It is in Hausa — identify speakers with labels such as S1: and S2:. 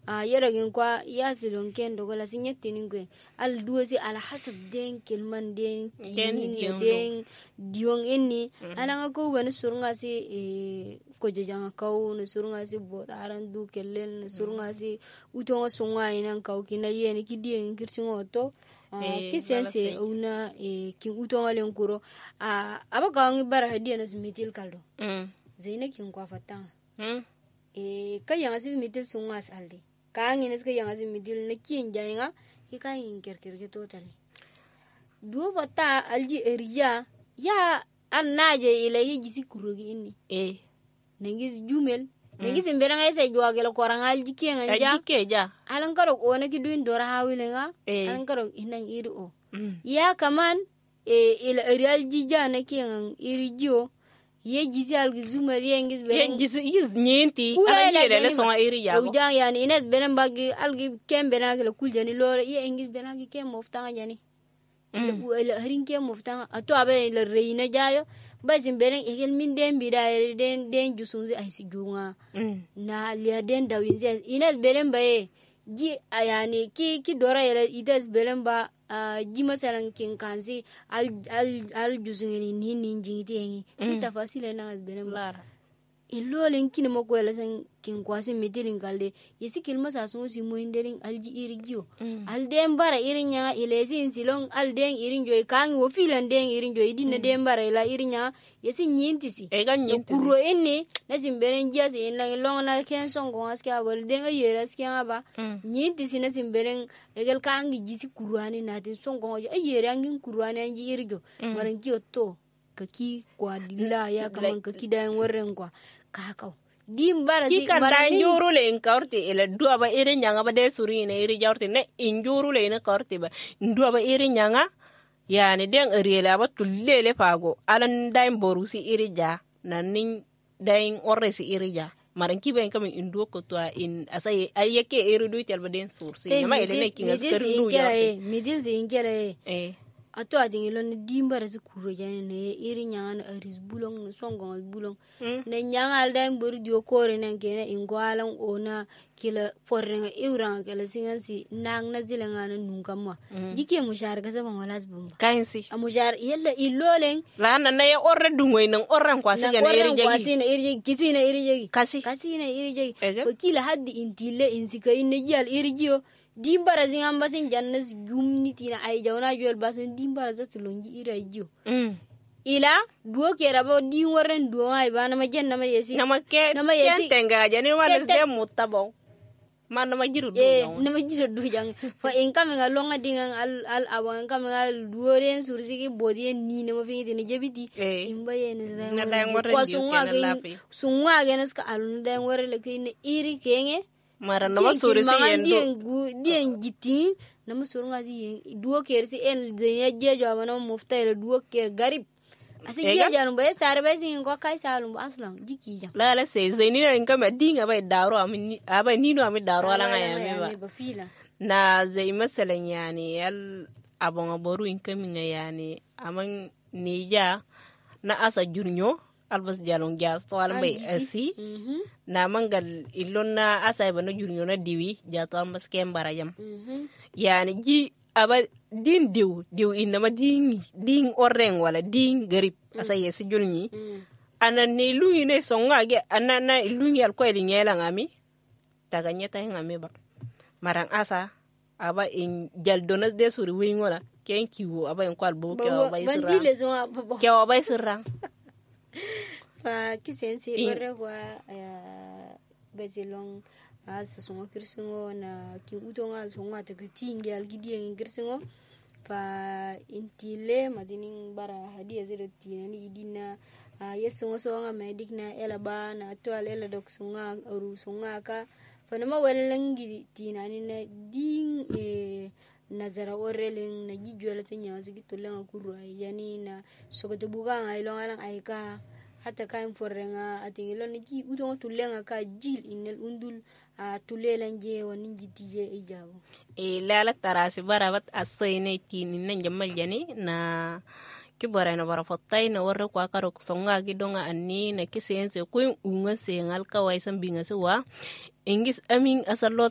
S1: yaragin kwa ya silon ken do gola sin yettinin gwe al duosi ala hasab den kilman den tinin den dion inni ala ko wani surunga si ko jojanga kaw no surunga si botaran du kellen no surunga si utonga sunga inan kaw kina yeni kidien kirsingo to kisense una kin utonga len kuro abaka ngi bara hadiya na mitil kaldo zaina kin kwa fatanga kayanga si mitil sunga saldi kangi nes kayanga si mitil na kin jainga hikayin kerkerke totally duo fata alji eriya ya annaje ilahi jisi kurugi inni nengis jumel nengis imberanga ese jwagela koranga alji kenga alan karo ona ki duin dora hawilenga alan karo inang iri o ya kaman ila erial jija na kenga iri jio ye jisi algi zumel yengis beren
S2: yengis nyenti ala yele le songa iri yago
S1: uja yani ines beren bagi algi kembena kala kuljani lore ye engis benagi kem moftanga jani ila harinke moftanga ato abe ila reina jayo basin beren egel min den bida den jusunzi ay si junga na lia den dawinze ines beren bae ji ayani ki dora ila ides beren ba ji masalan kin kansi al jusungi ni jingiti engi tafasile na beren ba ilolen kin mo ko ela san kin kwasi midirin kalde yesi kilma sa sun si mo inderin alji irigio alden bara irinya ilesi silon alden irin joy kan wo filan den irin joy dinna den bara ila irinya yesi nyintisi kuro enne nasim beren jas en long na ken songo aska bol den ayera aska ba nyintisi nasim beren egel kan gi jisi kurani na tin songo ayera ngin kurani anji irigo maran kiyoto kaki kwa dilla ya kaman kaki dan warren kwa kakau dimbara si
S2: kanda njuru le inkaurti ele dua ba iri nyanga ba de suri ne iri jaurti ne injuru le ne kaurti ba dua ba iri nyanga yani den eriela ba tullele pago alan daim borusi iri ja nanin daim orre si iri ja maran kiben kam indu ko to in asay ayeke iri du tel ba den sursi ma ele ne kinga skaru du ya
S1: midil zingere ato ajin ilon dimbara si kuro jane ne iri nyanga aris bulong songo bulong ne nyanga aldan burdio kore nan kene ingwalan ona kila porrenga iuranga kala singansi nang na zilenga na nungamwa jike mushar ga zaman walas bumba
S2: kainsi
S1: amushar yalla ilolen
S2: la na ne orre dungwe nan orran kwasi ga iri jegi
S1: kwasi na iri jegi kiti na iri jegi
S2: kasi
S1: na iri jegi ko kila haddi intile insika inne jal iri jio dimbara zingan basin jannas gumniti na ay jawna jol basin dimbara za tulongi ira jio ila duo kera bo di warren duo ay bana ma jenna ma yesi
S2: na ma tenga jani wala de mutabo man na ma jiru du
S1: na ma jiru du jang fa en kam nga longa dingan al awan kam nga duoren sursi ki bodi ni na ma fingi ni jebiti imba yen
S2: na dang warren
S1: ko sunga gen ska alun dang warre le kine iri kenge
S2: mara nama suri si yendo
S1: dien giti nama suri ngazi duo kersi en zenya jejo abana mufta ele duo ker garib asi jejo anu bae sare bae sin ko kai salum aslan jiki jam
S2: la se zeni na inka madinga bae daro amini aba nino ami daro ala ngaya
S1: ba fila
S2: na zai masalan yani yal abon aboru inka minga yani aman nija na asa jurnyo albas jalong jas to almay asi na mangal ilonna asay bana jurnyo na diwi jato almas kembarajam yani ji aba din diw inama ding orreng wala ding garib asay si julni anani luyi ne songa ge anana luyi al ko eli ngela ngami taga nyeta ngami ba marang asa aba in jaldona de suri wi ngola ken kiwo aba en kwal bo ke bay sirang
S1: fa kisense gore kwa bezilong asa songo kirsingo na ki utonga songa te tingi algidi en kirsingo fa intile madinin bara hadiya zero tinani idina yesongo songa medikna elaba na to alela dok songa ru songa ka fa nama welengi tinani na ding nazara oreleng na jijwala tanya zigito lenga kuru yani na sokote buga ngai longa lang aika hata kain forrenga atingilo ni ji udon tulenga ka jil inel undul tulelan je woni jitije ijawo
S2: lala tarasi barabat asoyne tini nan jamal jani na kibara na bara fotai na warra kwa karo songa gidonga anni na kisense ko unga sengal kawai sambinga suwa ingis amin asalo